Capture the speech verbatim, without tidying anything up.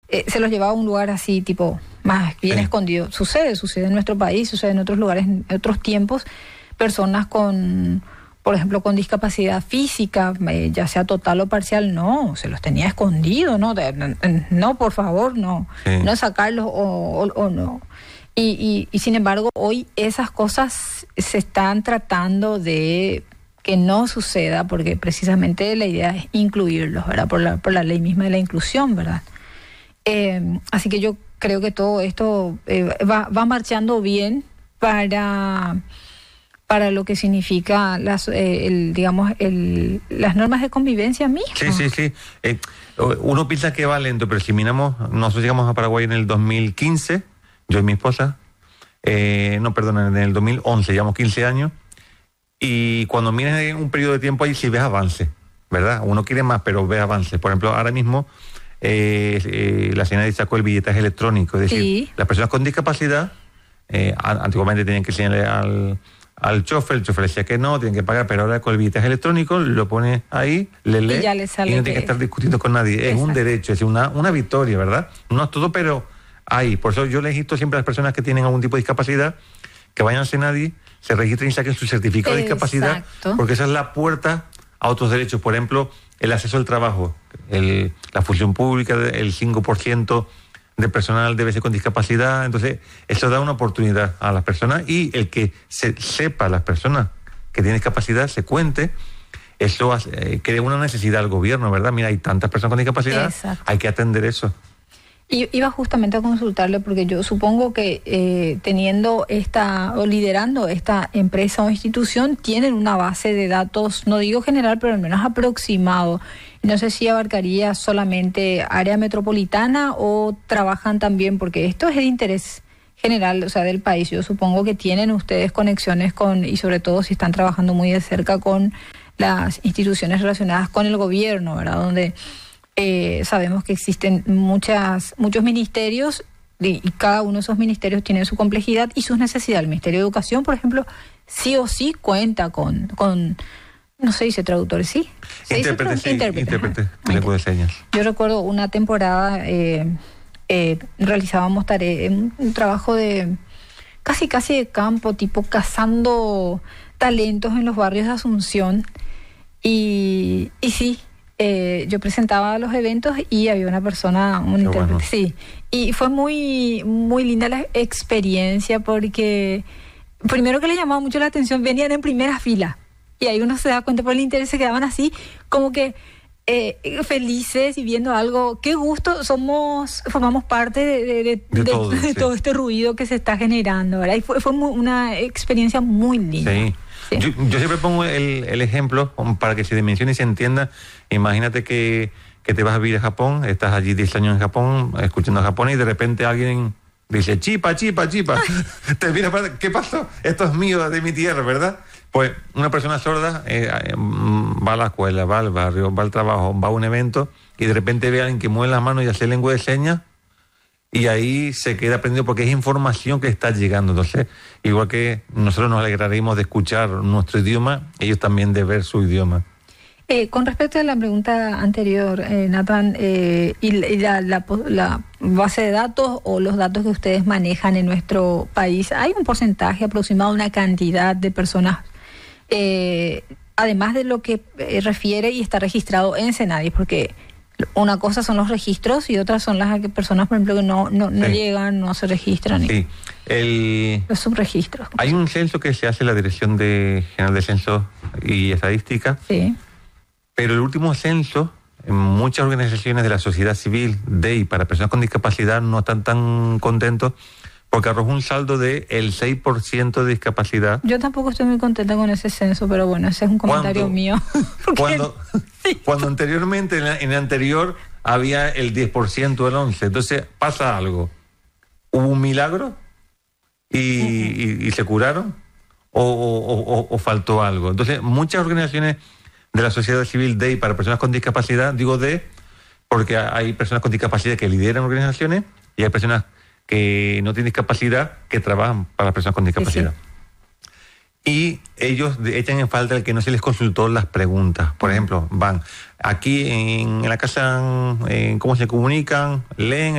eh, se los llevaba a un lugar así, tipo, más bien sí. escondido. Sucede, sucede en nuestro país, sucede en otros lugares, en otros tiempos, personas con, por ejemplo, con discapacidad física, eh, ya sea total o parcial, no, se los tenía escondido, no, de, no, por favor, no, sí. no sacarlos o, o, o no. Y, y, y sin embargo, hoy esas cosas se están tratando de que no suceda, porque precisamente la idea es incluirlos, ¿verdad? Por la, por la ley misma de la inclusión, ¿verdad? Eh, así que yo creo que todo esto eh, va, va marchando bien para, para lo que significa las, eh, el, digamos, el, las normas de convivencia mismas. Sí, sí, sí. Eh, uno piensa que va lento, pero si miramos, nosotros llegamos a Paraguay en el dos mil quince, yo y mi esposa, eh, no, perdón, en el dos mil once, llevamos quince años, y cuando miras en un periodo de tiempo ahí sí ves avance, ¿verdad? Uno quiere más, pero ves avance. Por ejemplo, ahora mismo eh, eh, la señora sacó el billetaje electrónico, es decir, sí. las personas con discapacidad, eh, antiguamente tenían que enseñarle al, al chofer, el chofer decía que no, tienen que pagar, pero ahora con el billetaje electrónico lo pone ahí, le lee y, ya le sale y no tiene que estar discutiendo con nadie. Exacto. Es un derecho, es decir, una, una victoria, ¿verdad? No es todo, pero ahí. Por eso yo les insto siempre a las personas que tienen algún tipo de discapacidad que vayan al Senadi, se registren y saquen su certificado de discapacidad, Exacto. porque esa es la puerta a otros derechos. Por ejemplo, el acceso al trabajo, el, la función pública, el cinco por ciento del personal debe ser con discapacidad. Entonces, eso da una oportunidad a las personas, y el que se sepa las personas que tienen discapacidad, se cuente, eso eh, crea una necesidad al gobierno, ¿verdad? Mira, hay tantas personas con discapacidad, Exacto. hay que atender eso. Y iba justamente a consultarle porque yo supongo que eh, teniendo esta o liderando esta empresa o institución tienen una base de datos, no digo general, pero al menos aproximado. No sé si abarcaría solamente área metropolitana o trabajan también, porque esto es de interés general, o sea, del país. Yo supongo que tienen ustedes conexiones con, y sobre todo si están trabajando muy de cerca con las instituciones relacionadas con el gobierno, ¿verdad? Donde Eh, sabemos que existen muchas, muchos ministerios y, y cada uno de esos ministerios tiene su complejidad y sus necesidades. El Ministerio de Educación, por ejemplo, sí o sí cuenta con, con no se dice traductor, ¿sí? ¿Se intérprete, dice sí, intérprete, intérprete, lengua de señas. Yo recuerdo una temporada, eh, eh, realizábamos tarea, un, un trabajo de casi casi de campo, tipo cazando talentos en los barrios de Asunción y, y sí, Eh, yo presentaba los eventos y había una persona, un intérprete, bueno. sí. Y fue muy, muy linda la experiencia porque, primero que le llamaba mucho la atención, venían en primera fila. Y ahí uno se da cuenta por el interés, se quedaban así, como que eh, felices y viendo algo. Qué gusto, somos, formamos parte de, de, de, de, todo, de sí. todo este ruido que se está generando, ¿verdad? Y fue, fue muy, una experiencia muy linda. Sí. Sí. Yo, yo siempre pongo el, el ejemplo para que se dimensione y se entienda. Imagínate que, que te vas a vivir a Japón, estás allí diez años en Japón, escuchando japonés, y de repente alguien dice, chipa, chipa, chipa. Te mira para, ¿qué pasó? Esto es mío, de mi tierra, ¿verdad? Pues una persona sorda eh, va a la escuela, va al barrio, va al trabajo, va a un evento, y de repente ve a alguien que mueve las manos y hace lengua de señas, y ahí se queda aprendido porque es información que está llegando. Entonces, igual que nosotros nos alegraremos de escuchar nuestro idioma, ellos también de ver su idioma. Eh, con respecto a la pregunta anterior, eh, Nathan, eh, y, y la, la, la base de datos o los datos que ustedes manejan en nuestro país, ¿hay un porcentaje aproximado, una cantidad de personas, eh, además de lo que eh, refiere y está registrado en Senadi? Porque una cosa son los registros y otras son las personas, por ejemplo, que no, no, no sí. llegan, no se registran. Sí. El... Los subregistros. Hay un censo que se hace en la Dirección de General de Censo y Estadística. Sí. Pero el último censo, en muchas organizaciones de la sociedad civil, D E I, para personas con discapacidad, no están tan contentos porque arrojó un saldo de el seis por ciento de discapacidad. Yo tampoco estoy muy contenta con ese censo, pero bueno, ese es un comentario ¿Cuándo? mío. Cuando, sí. cuando anteriormente, en, la, en el anterior, había el diez por ciento, el once por ciento. Entonces pasa algo. ¿Hubo un milagro? ¿Y, uh-huh. y, y se curaron? ¿O, o, o, o faltó algo? Entonces, muchas organizaciones de la sociedad civil D E I para personas con discapacidad, digo D, porque hay personas con discapacidad que lideran organizaciones y hay personas que no tienen discapacidad que trabajan para las personas con discapacidad. Sí, sí. Y ellos echan en falta el que no se les consultó las preguntas. Por ejemplo, van aquí en, en la casa, en cómo se comunican, leen